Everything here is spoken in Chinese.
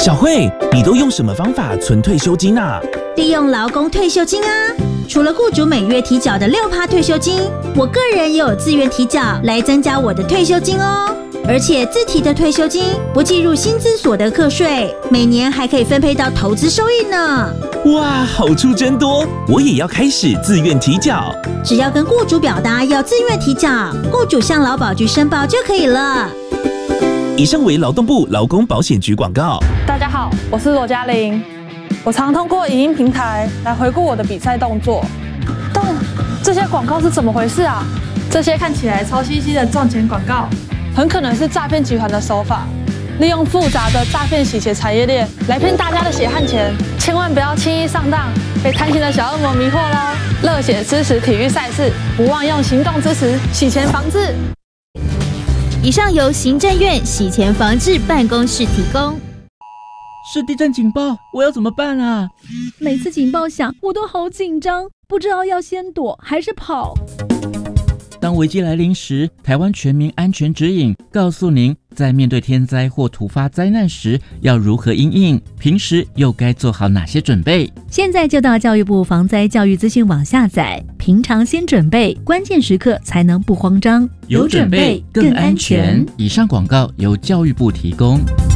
小慧，你都用什么方法存退休金啊？ 利用劳工退休金啊！除了雇主每月提缴的6%退休金，我个人也有自愿提缴来增加我的退休金哦。而且自提的退休金不计入薪资所得课税，每年还可以分配到投资收益呢。 哇，好处真多！我也要开始自愿提缴。 只要跟雇主表达要自愿提缴，雇主向劳保局申报就可以了。 以上为劳动部劳工保险局广告。 大家好，我是罗嘉玲。我常通过影音平台来回顾我的比赛动作，但这些广告是怎么回事啊？这些看起来超稀奇的赚钱广告，很可能是诈骗集团的手法，利用复杂的诈骗洗钱产业链来骗大家的血汗钱，千万不要轻易上当，被贪心的小恶魔迷惑咯。热血支持体育赛事，不忘用行动支持洗钱防治。 以上由行政院洗钱防治办公室提供。 是地震警报，我要怎么办啊？ 每次警报响，我都好紧张，不知道要先躲还是跑。 当危机来临时，台湾全民安全指引告诉您，在面对天灾或突发灾难时要如何因应，平时又该做好哪些准备。 现在就到教育部防灾教育资讯网下载，平常先准备，关键时刻才能不慌张。 有准备更安全。以上广告由教育部提供。